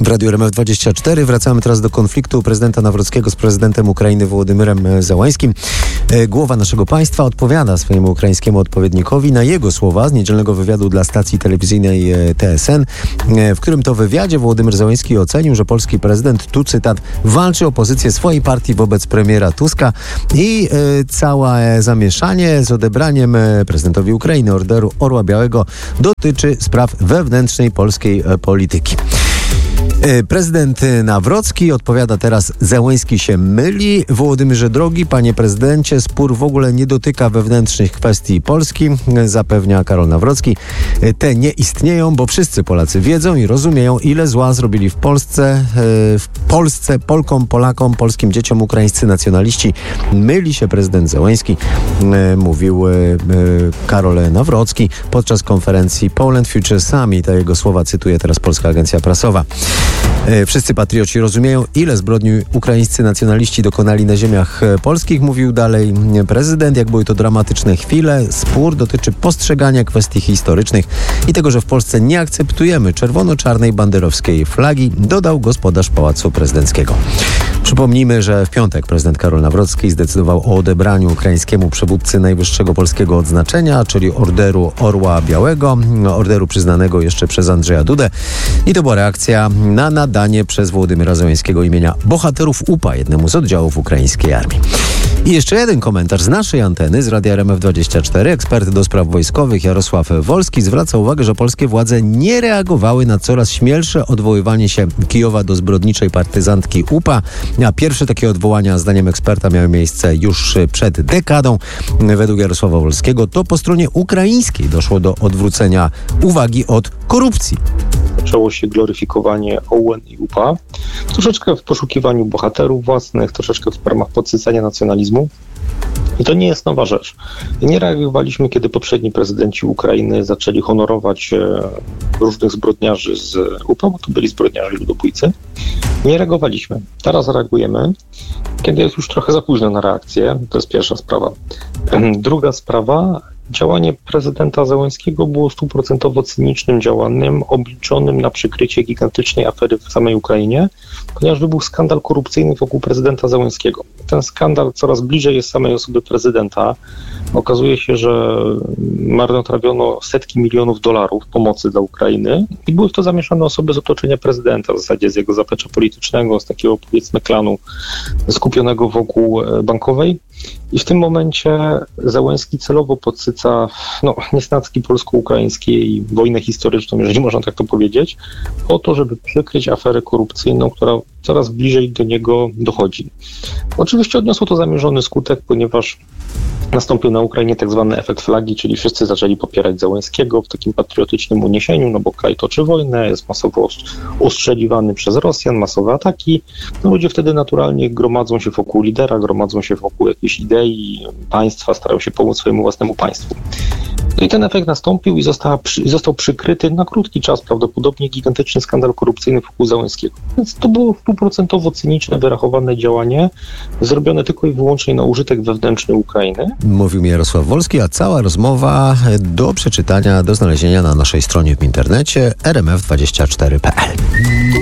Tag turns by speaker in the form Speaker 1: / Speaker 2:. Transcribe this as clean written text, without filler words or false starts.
Speaker 1: W Radiu RMF24 wracamy teraz do konfliktu prezydenta Nawrockiego z prezydentem Ukrainy Wołodymyrem Zełańskim. Głowa naszego państwa odpowiada swojemu ukraińskiemu odpowiednikowi na jego słowa z niedzielnego wywiadu dla stacji telewizyjnej TSN, w którym to wywiadzie Wołodymyr Zełański ocenił, że polski prezydent, tu cytat, walczy o pozycję swojej partii wobec premiera Tuska i całe zamieszanie z odebraniem prezydentowi Ukrainy Orderu Orła Białego dotyczy spraw wewnętrznej polskiej polityki. Prezydent Nawrocki odpowiada teraz: Zełański się myli. Wołodymyrze drogi, panie prezydencie, spór w ogóle nie dotyka wewnętrznych kwestii Polski, zapewnia Karol Nawrocki. Te nie istnieją, bo wszyscy Polacy wiedzą i rozumieją, ile zła zrobili w Polsce Polkom, Polakom, polskim dzieciom ukraińscy nacjonaliści. Myli się prezydent Zełański, mówił Karol Nawrocki podczas konferencji Poland Future Summit. A jego słowa cytuje teraz Polska Agencja Prasowa. Wszyscy patrioci rozumieją, ile zbrodni ukraińscy nacjonaliści dokonali na ziemiach polskich, mówił dalej prezydent. Jak były to dramatyczne chwile, spór dotyczy postrzegania kwestii historycznych i tego, że w Polsce nie akceptujemy czerwono-czarnej banderowskiej flagi, dodał gospodarz Pałacu Prezydenckiego. Przypomnijmy, że w piątek prezydent Karol Nawrocki zdecydował o odebraniu ukraińskiemu przywódcy najwyższego polskiego odznaczenia, czyli Orderu Orła Białego, orderu przyznanego jeszcze przez Andrzeja Dudę. I to była reakcja na nadanie przez Wołodymyra Zełańskiego imienia bohaterów UPA jednemu z oddziałów ukraińskiej armii. I jeszcze jeden komentarz z naszej anteny, z Radia RMF24. Ekspert do spraw wojskowych Jarosław Wolski zwraca uwagę, że polskie władze nie reagowały na coraz śmielsze odwoływanie się Kijowa do zbrodniczej partyzantki UPA. A pierwsze takie odwołania, zdaniem eksperta, miały miejsce już przed dekadą. Według Jarosława Wolskiego to po stronie ukraińskiej doszło do odwrócenia uwagi od korupcji.
Speaker 2: Zaczęło się gloryfikowanie OUN i UPA, troszeczkę w poszukiwaniu bohaterów własnych, troszeczkę w ramach podsycania nacjonalizmu. I to nie jest nowa rzecz. Nie reagowaliśmy, kiedy poprzedni prezydenci Ukrainy zaczęli honorować różnych zbrodniarzy z UPA, bo to byli zbrodniarze ludobójcy. Nie reagowaliśmy. Teraz reagujemy, kiedy jest już trochę za późno na reakcję. To jest pierwsza sprawa. Druga sprawa. Działanie prezydenta Zełańskiego było 100% cynicznym działaniem, obliczonym na przykrycie gigantycznej afery w samej Ukrainie, ponieważ był skandal korupcyjny wokół prezydenta Zełańskiego. Ten skandal coraz bliżej jest samej osoby prezydenta. Okazuje się, że marnotrawiono setki milionów dolarów pomocy dla Ukrainy i były w to zamieszane osoby z otoczenia prezydenta, w zasadzie z jego zaplecza politycznego, z takiego, powiedzmy, klanu skupionego wokół Bankowej. I w tym momencie Zełański celowo podsyca niesnacki polsko-ukraińskiej wojnę historyczną, jeżeli można tak to powiedzieć, po to, żeby przykryć aferę korupcyjną, która coraz bliżej do niego dochodzi. Oczywiście odniosło to zamierzony skutek, ponieważ nastąpił na Ukrainie tak zwany efekt flagi, czyli wszyscy zaczęli popierać Zełańskiego w takim patriotycznym uniesieniu, bo kraj toczy wojnę, jest masowo ostrzeliwany przez Rosjan, masowe ataki. Ludzie wtedy naturalnie gromadzą się wokół lidera, gromadzą się wokół jakiejś idei państwa, starają się pomóc swojemu własnemu państwu. No i ten efekt nastąpił i został przykryty na krótki czas prawdopodobnie gigantyczny skandal korupcyjny wokół Zełańskiego. Więc to było 100% cyniczne, wyrachowane działanie, zrobione tylko i wyłącznie na użytek wewnętrzny Ukrainy.
Speaker 1: Mówił mi Jarosław Wolski, a cała rozmowa do przeczytania, do znalezienia na naszej stronie w internecie rmf24.pl.